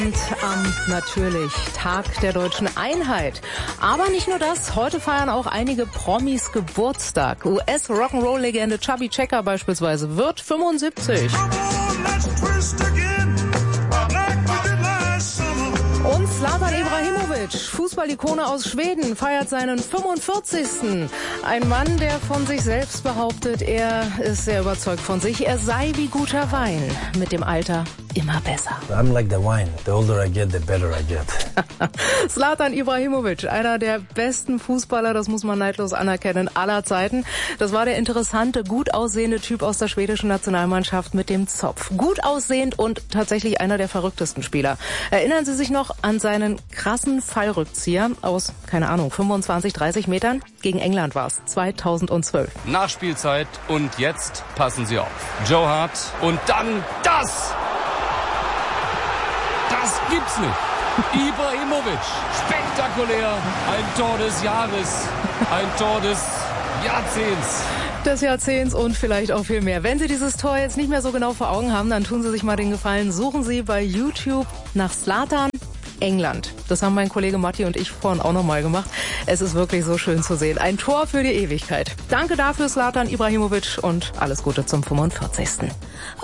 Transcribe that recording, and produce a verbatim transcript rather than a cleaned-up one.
Am natürlich Tag der deutschen Einheit. Aber nicht nur das, heute feiern auch einige Promis Geburtstag. U S-Rock'n'Roll-Legende Chubby Checker beispielsweise wird fünfundsiebzig. Und Zlatan Ibrahimović, Fußballikone aus Schweden, feiert seinen fünfundvierzigsten Ein Mann, der von sich selbst behauptet, er ist sehr überzeugt von sich, er sei wie guter Wein, mit dem Alter immer besser. I'm like the wine. The older I get, the better I get. Zlatan Ibrahimović, einer der besten Fußballer, das muss man neidlos anerkennen, aller Zeiten. Das war der interessante, gut aussehende Typ aus der schwedischen Nationalmannschaft mit dem Zopf. Gut aussehend und tatsächlich einer der verrücktesten Spieler. Erinnern Sie sich noch an seinen krassen Fallrückzieher aus, keine Ahnung, fünfundzwanzig, dreißig Metern? Gegen England war es, zweitausendzwölf. Nachspielzeit und jetzt passen Sie auf. Joe Hart und dann das! Das gibt's nicht. Ibrahimović, spektakulär, ein Tor des Jahres, ein Tor des Jahrzehnts. Des Jahrzehnts und vielleicht auch viel mehr. Wenn Sie dieses Tor jetzt nicht mehr so genau vor Augen haben, dann tun Sie sich mal den Gefallen, suchen Sie bei YouTube nach Zlatan England. Das haben mein Kollege Matti und ich vorhin auch nochmal gemacht. Es ist wirklich so schön zu sehen. Ein Tor für die Ewigkeit. Danke dafür, Zlatan Ibrahimović, und alles Gute zum fünfundvierzigsten